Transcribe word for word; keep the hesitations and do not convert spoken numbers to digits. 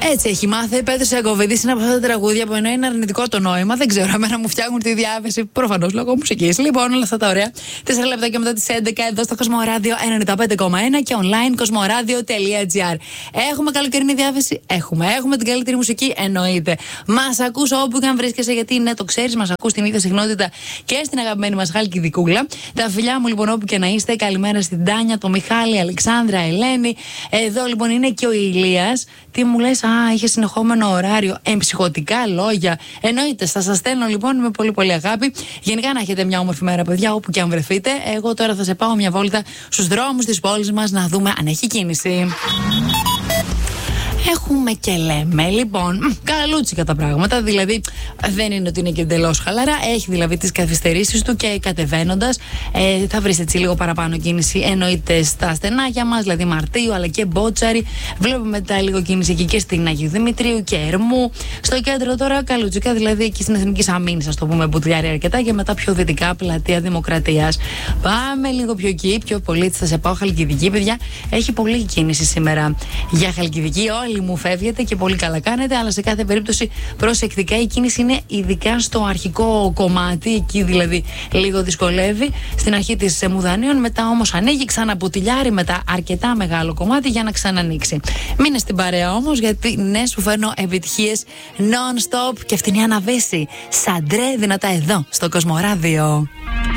Έτσι έχει μάθει. Πέτρος Ιακωβίδης είναι από αυτά τα τραγούδια που ενώ είναι αρνητικό το νόημα, δεν ξέρω, εμένα μου φτιάχνουν τη διάθεση. Προφανώς λόγω μουσικής. Λοιπόν, όλα αυτά τα ωραία. Τέσσερα λεπτά και μετά τις έντεκα εδώ στο Κοσμοράδιο ενενήντα πέντε κόμμα ένα και online κοσμοράδιο τελεία τζι άρ. Έχουμε καλοκαιρινή διάθεση. Έχουμε. Έχουμε την καλύτερη μουσική. Εννοείται. Μας ακούς όπου και αν βρίσκεσαι, γιατί ναι, το ξέρεις, μας ακούς στην ίδια συχνότητα και στην αγαπημένη μας Χαλκιδικούλα. Τα φιλιά μου λοιπόν όπου και να είστε. Καλημέρα στην Τάνια, τον Μιχάλη, Αλεξάνδρα, Ελένη. Εδώ λοιπόν είναι και ο Ηλίας. Τι μου λες, α, είχε συνεχόμενο ωράριο. Εμψυχωτικά λόγια. Εννοείται, θα σας στέλνω λοιπόν με πολύ πολύ αγάπη. Γενικά να έχετε μια όμορφη μέρα, παιδιά, όπου και αν βρεθείτε. Εγώ τώρα θα σε πάω μια βόλτα στους δρόμους της πόλης μας να δούμε αν έχει κίνηση. Έχουμε και λέμε, λοιπόν, καλούτσικα τα πράγματα. Δηλαδή, δεν είναι ότι είναι και εντελώς χαλαρά. Έχει δηλαδή τις καθυστερήσεις του και κατεβαίνοντας ε, θα βρεις έτσι λίγο παραπάνω κίνηση. Εννοείται στα στενάκια μας, δηλαδή Μαρτίου αλλά και Μπότσαρη. Βλέπουμε μετά λίγο κίνηση εκεί και στην Αγίου Δημητρίου και Ερμού. Στο κέντρο τώρα καλούτσικα, δηλαδή εκεί στην Εθνική Αμήνη, α το πούμε, μπουτιάρει αρκετά και μετά πιο δυτικά Πλατεία Δημοκρατίας. Πάμε λίγο πιο εκεί, πιο πολύ. Θα σε πάω Χαλκιδική, παιδιά. Έχει πολλή κίνηση σήμερα για Χαλκιδική. Όλοι μου φεύγετε και πολύ καλά κάνετε, αλλά σε κάθε περίπτωση προσεκτικά. Η κίνηση είναι ειδικά στο αρχικό κομμάτι, εκεί δηλαδή λίγο δυσκολεύει στην αρχή της Μουδανίων, μετά όμως ανοίγει, ξαναπουτιλιάρει μετά αρκετά μεγάλο κομμάτι για να ξανανοίξει. Μείνε στην παρέα όμως, γιατί ναι, σου φέρνω επιτυχίες non-stop και φτηνή αναβέση. Σαντρέ δυνατά εδώ στο Κοσμοράδιο.